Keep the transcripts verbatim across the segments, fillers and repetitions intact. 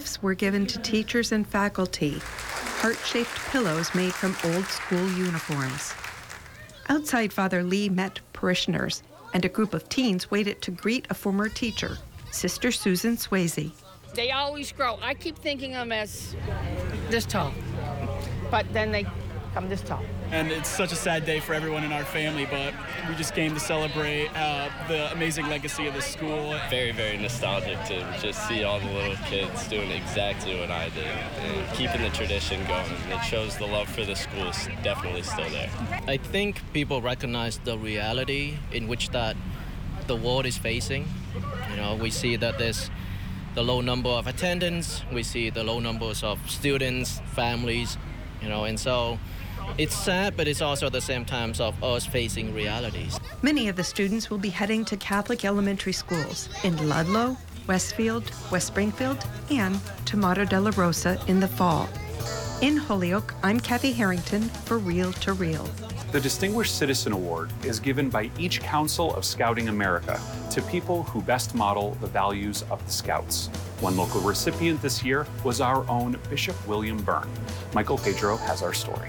Gifts were given to teachers and faculty, heart-shaped pillows made from old school uniforms. Outside, Father Lee met parishioners, and a group of teens waited to greet a former teacher, Sister Susan Swayze. They always grow. I keep thinking of them as this tall, but then they come this tall. And it's such a sad day for everyone in our family, but we just came to celebrate uh, the amazing legacy of this school. Very, very nostalgic to just see all the little kids doing exactly what I did and keeping the tradition going. It shows the love for the school is definitely still there. I think people recognize the reality in which that the world is facing. You know, we see that there's the low number of attendance, we see the low numbers of students, families, you know, and so it's sad, but it's also at the same time of us facing realities. Many of the students will be heading to Catholic elementary schools in Ludlow, Westfield, West Springfield, and Tomato de la Rosa in the fall. In Holyoke, I'm Kathy Harrington for Reel to Reel. The Distinguished Citizen Award is given by each Council of Scouting America to people who best model the values of the Scouts. One local recipient this year was our own Bishop William Byrne. Michael Pedro has our story.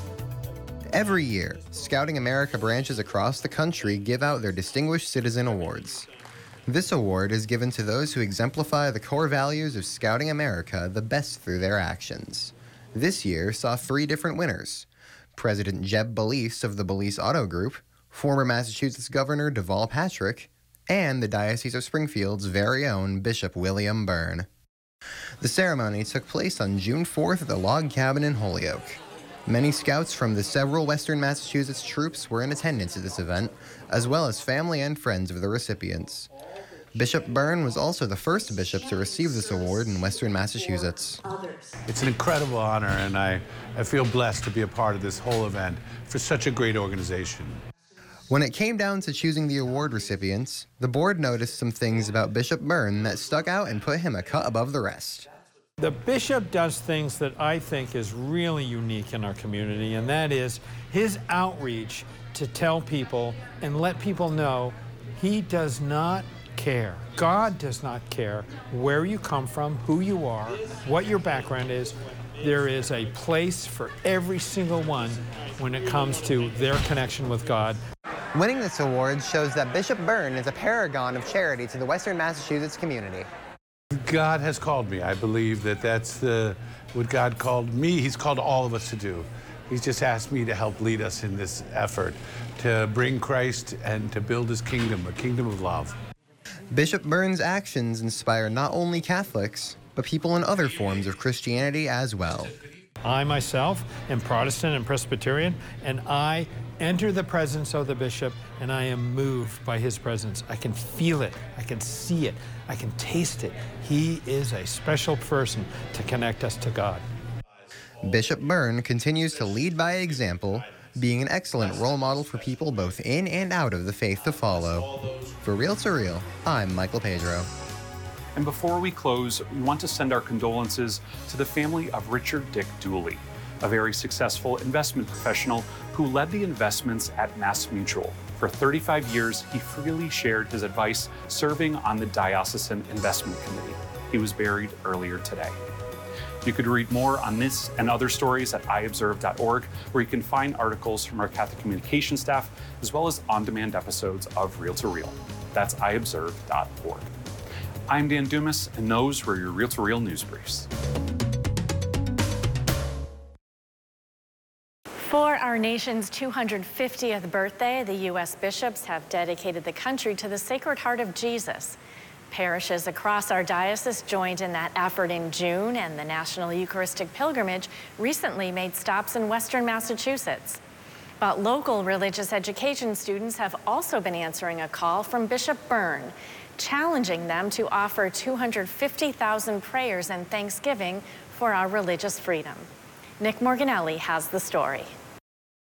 Every year, Scouting America branches across the country give out their Distinguished Citizen Awards. This award is given to those who exemplify the core values of Scouting America the best through their actions. This year saw three different winners: President Jeb Belize of the Belize Auto Group, former Massachusetts Governor Deval Patrick, and the Diocese of Springfield's very own Bishop William Byrne. The ceremony took place on June fourth at the Log Cabin in Holyoke. Many scouts from the several Western Massachusetts troops were in attendance at this event, as well as family and friends of the recipients. Bishop Byrne was also the first bishop to receive this award in Western Massachusetts. It's an incredible honor, and I, I feel blessed to be a part of this whole event for such a great organization. When it came down to choosing the award recipients, the board noticed some things about Bishop Byrne that stuck out and put him a cut above the rest. The bishop does things that I think is really unique in our community, and that is his outreach to tell people and let people know he does not care. God does not care where you come from, who you are, what your background is. There is a place for every single one when it comes to their connection with God. Winning this award shows that Bishop Byrne is a paragon of charity to the Western Massachusetts community. God has called me. I believe that that's the, what God called me, he's called all of us to do. He's just asked me to help lead us in this effort to bring Christ and to build his kingdom, a kingdom of love. Bishop Byrne's actions inspire not only Catholics, but people in other forms of Christianity as well. I myself am Protestant and Presbyterian, and I enter the presence of the bishop, and I am moved by his presence. I can feel it, I can see it, I can taste it. He is a special person to connect us to God. Bishop Byrne continues to lead by example, being an excellent role model for people both in and out of the faith to follow. For Reel to Reel, I'm Michael Pedro. And before we close, we want to send our condolences to the family of Richard Dick Dooley, a very successful investment professional who led the investments at MassMutual. For thirty-five years, he freely shared his advice serving on the Diocesan Investment Committee. He was buried earlier today. You could read more on this and other stories at i observe dot org, where you can find articles from our Catholic communication staff, as well as on-demand episodes of Reel to Reel. That's i observe dot org. I'm Dan Dumas, and those were your Reel to Reel news briefs. For our nation's two hundred fiftieth birthday, the U S bishops have dedicated the country to the Sacred Heart of Jesus. Parishes across our diocese joined in that effort in June, and the National Eucharistic Pilgrimage recently made stops in Western Massachusetts. But local religious education students have also been answering a call from Bishop Byrne, challenging them to offer two hundred fifty thousand prayers and thanksgiving for our religious freedom. Nick Morganelli has the story.